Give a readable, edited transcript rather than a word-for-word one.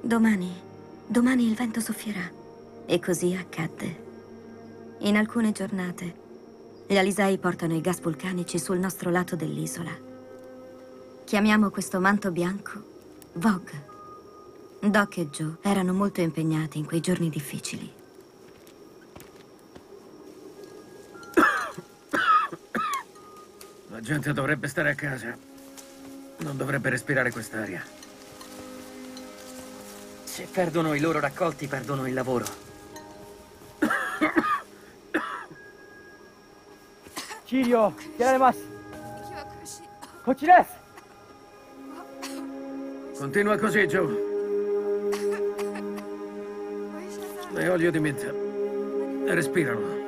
Domani il vento soffierà. E così accadde. In alcune giornate, gli alisei portano i gas vulcanici sul nostro lato dell'isola. Chiamiamo questo manto bianco Vogue. Doc e Joe erano molto impegnati in quei giorni difficili. La gente dovrebbe stare a casa. Non dovrebbe respirare quest'aria. Se perdono i loro raccolti, perdono il lavoro. Cirio, chiaremasu. Kochi desu. Continua così, Joe. E olio di menta. Respiralo.